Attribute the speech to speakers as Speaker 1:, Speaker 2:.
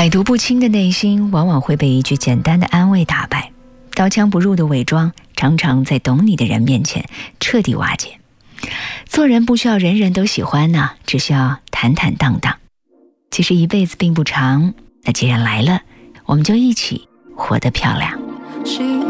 Speaker 1: 百毒不侵的内心往往会被一句简单的安慰打败，刀枪不入的伪装常常在懂你的人面前彻底瓦解。做人不需要人人都喜欢呢，只需要坦坦荡荡。其实一辈子并不长，那既然来了，我们就一起活得漂亮。